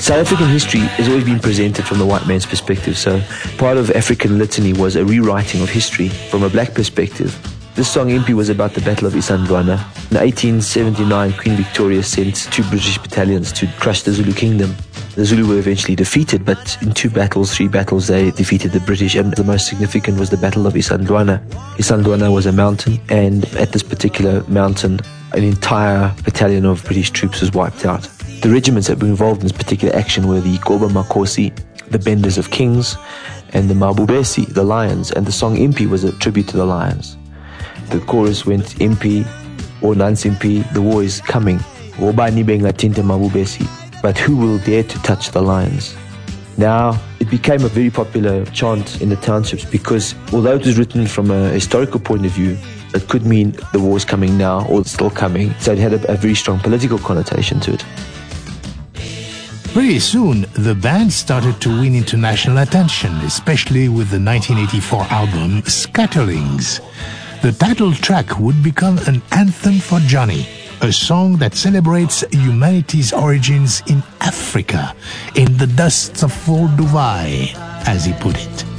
South African history has always been presented from the white man's perspective, so part of African litany was a rewriting of history from a black perspective. This song, Impi, was about the Battle of Isandlwana. In 1879, Queen Victoria sent 2 British battalions to crush the Zulu kingdom. The Zulu were eventually defeated, but in 3 battles, they defeated the British, and the most significant was the Battle of Isandlwana. Isandlwana was a mountain, and at this particular mountain, an entire battalion of British troops was wiped out. The regiments that were involved in this particular action were the Goba Makhosi, the Benders of Kings, and the Mabubesi, the Lions, and the song Impi was a tribute to the Lions. The chorus went, Impi, or Nansimpi, the war is coming. Wobani bengatinte Mabubesi, but who will dare to touch the Lions? Now, it became a very popular chant in the townships because although it was written from a historical point of view, it could mean the war is coming now or it's still coming. So it had a very strong political connotation to it. Very soon, the band started to win international attention, especially with the 1984 album Scatterlings. The title track would become an anthem for Johnny, a song that celebrates humanity's origins in Africa, in the dusts of Old Dubai, as he put it.